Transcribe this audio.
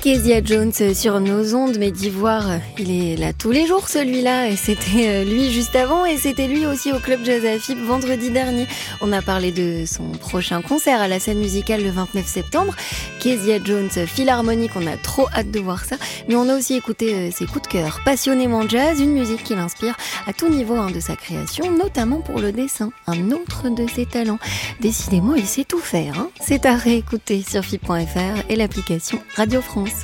Kezia Jones sur nos ondes, mais d'Ivoire, il est là tous les jours celui-là, et c'était lui juste avant, et c'était lui aussi au Club Jazz Afib vendredi dernier. On a parlé de son prochain concert à la scène musicale le 29 septembre. Kezia Jones, philharmonique, on a trop hâte de voir ça, mais on a aussi écouté ses coups de cœur, passionnément jazz, une musique qui l'inspire à tout niveau de sa création, notamment pour le dessin, un autre de ses talents. Décidément, il sait tout faire, hein. C'est à réécouter sur fib.fr et l'application Radio France.